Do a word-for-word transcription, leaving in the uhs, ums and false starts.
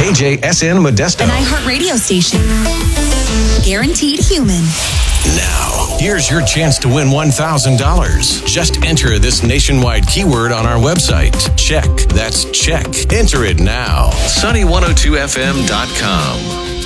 K J S N Modesto. An iHeartRadio station. Guaranteed human. Now, here's your chance to win one thousand dollars. Just enter this nationwide keyword on our website. Check. That's check. Enter it now. sunny one oh two f m dot com.